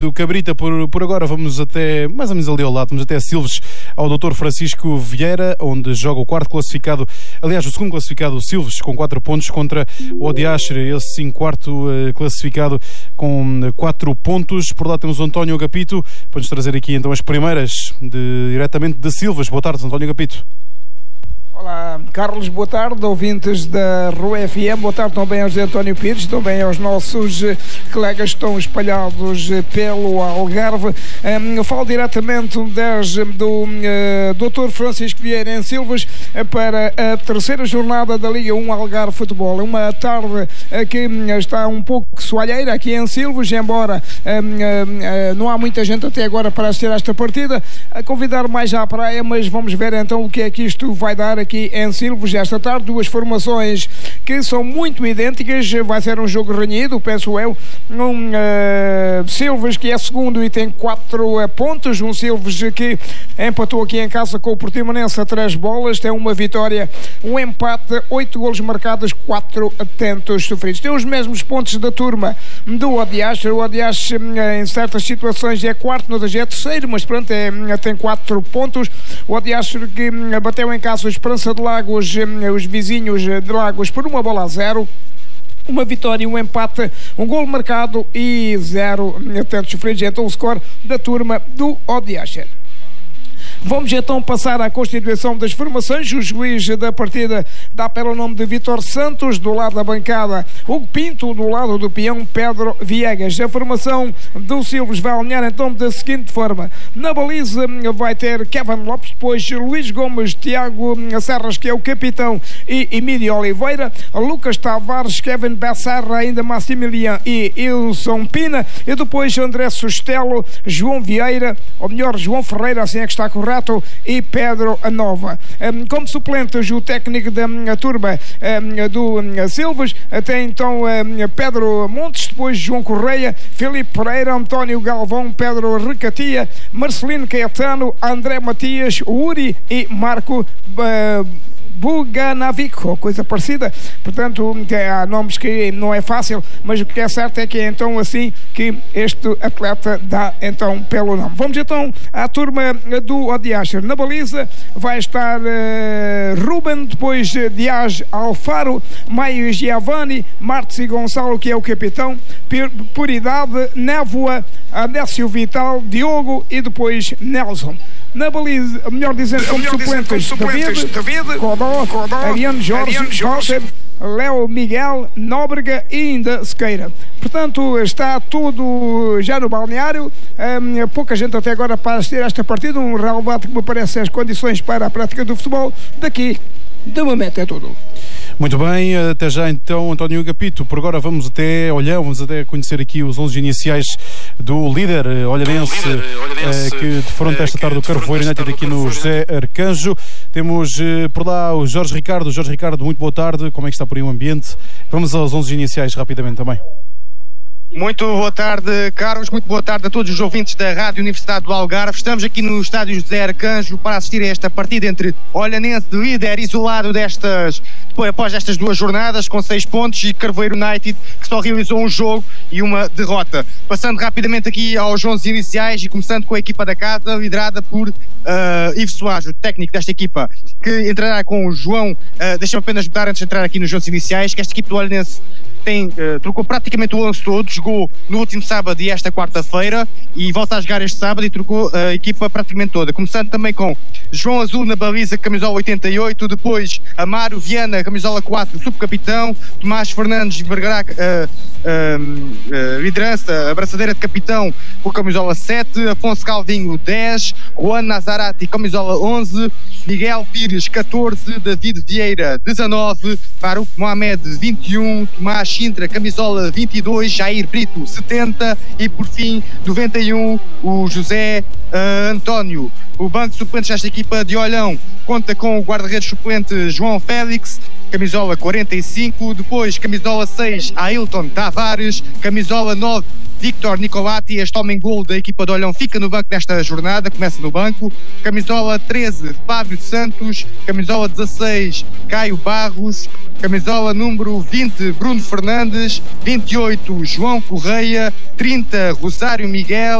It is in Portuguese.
Do Cabrita, por agora vamos até, mais ou menos ali ao lado, vamos até a Silves, ao Dr. Francisco Vieira, onde joga o quarto classificado, aliás, o segundo classificado, o Silves, com 4 pontos, contra o Odiastre, esse sim, quarto classificado com 4 pontos. Por lá temos o António Agapito, para nos trazer aqui então as primeiras, diretamente de Silves. Boa tarde, António Agapito. Olá, Carlos, boa tarde, ouvintes da Rua FM, boa tarde também aos António Pires, também aos nossos colegas que estão espalhados pelo Algarve. Eu falo diretamente do Dr. Francisco Vieira em Silves para a terceira jornada da Liga 1 Algarve Futebol. É uma tarde que está um pouco soalheira aqui em Silves, embora não há muita gente até agora para assistir a esta partida. A convidar mais à praia, mas vamos ver então o que é que isto vai dar aqui em Silves esta tarde. Duas formações que são muito idênticas, vai ser um jogo renhido, penso eu. Silves que é segundo e tem 4 pontos, um Silves que empatou aqui em casa com o Portimonense a 3 bolas, tem uma vitória, um empate, 8 golos marcados, 4 tentos sofridos. Tem os mesmos pontos da turma do Odiastre. O Odiastre em certas situações é quarto, no é terceiro, mas pronto, tem 4 pontos. O Odiastre que bateu em casa o Esperança de Lagos, os vizinhos de Lagos, por 1-0. Uma vitória, um empate, um golo marcado e 0 tentos sofridos. Então o score da turma do Odiastre. Vamos então passar à constituição das formações. O juiz da partida dá pelo nome de Vítor Santos, do lado da bancada Hugo Pinto, do lado do peão Pedro Viegas. A formação do Silves vai alinhar então da seguinte forma: na baliza vai ter Kevin Lopes, depois Luís Gomes, Tiago Serras, que é o capitão, e Emílio Oliveira, Lucas Tavares, Kevin Becerra, ainda Massimilian e Ilson Pina, e depois André Sustelo, João Vieira, ou melhor, João Ferreira, assim é que está correto, e Pedro Nova. Como suplentes, o técnico da turma do Silves tem então Pedro Montes, depois João Correia, Filipe Pereira, António Galvão, Pedro Recatia, Marcelino Caetano, André Matias, Uri e Marco Buganavic, ou coisa parecida. Portanto, há nomes que não é fácil, mas o que é certo é que é então assim que este atleta dá então pelo nome. Vamos então à turma do Odiastre. Na baliza vai estar Ruben, depois Dias Alfaro, Maio Giovanni, Martins e Gonçalo, que é o capitão, Puridade, Névoa, Adécio Vital, Diogo e depois Nelson. Na baliza, melhor dizendo, como suplentes, David, Codó, Ariano Jorge, Walter, Léo Miguel, Nóbrega e ainda Sequeira. Portanto, está tudo já no balneário. Pouca gente até agora para assistir a esta partida. Um relevado que me parece as condições para a prática do futebol. Daqui, de momento, é tudo. Muito bem, até já então, António Agapito. Por agora vamos até Olhão, vamos até conhecer aqui os 11 iniciais do líder olhanense que defronta esta tarde o Carvoeiro United aqui no José Arcanjo. Temos por lá o Jorge Ricardo. Jorge Ricardo, muito boa tarde, como é que está por aí o ambiente? Vamos aos 11 iniciais rapidamente também. Muito boa tarde, Carlos, muito boa tarde a todos os ouvintes da Rádio Universidade do Algarve. Estamos aqui no estádio José Arcanjo para assistir a esta partida entre Olhanense, líder isolado após estas 2 jornadas, com 6 pontos, e Carvoeiro United, que só realizou um jogo e uma derrota. Passando rapidamente aqui aos 11 iniciais e começando com a equipa da casa, liderada por Ivo Soares, o técnico desta equipa, que entrará com o João. Deixa-me apenas mudar antes de entrar aqui nos 11 iniciais, que esta equipa do Olhanense trocou praticamente o 11 todo, jogou no último sábado e esta quarta-feira, e volta a jogar este sábado e trocou a equipa praticamente toda, começando também com João Azul na baliza, camisola 88, depois Amaro Viana, camisola 4, subcapitão, Tomás Fernandes vergará liderança, abraçadeira de capitão, com a camisola 7, Afonso Calvinho 10, Juan Nazarati, camisola 11, Miguel Pires 14, David Vieira 19, Farouk Mohamed 21, Tomás Sintra, camisola 22, Jair Brito 70 e por fim 91 o José António. O banco de suplentes desta equipa de Olhão conta com o guarda-redes suplente João Félix, camisola 45, depois camisola 6 Ailton Tavares, camisola 9 Victor Nicolati, este homem gol da equipa de Olhão, fica no banco nesta jornada, começa no banco. Camisola 13, Fábio Santos. Camisola 16, Caio Barros. Camisola número 20, Bruno Fernandes. 28, João Correia. 30, Rosário Miguel.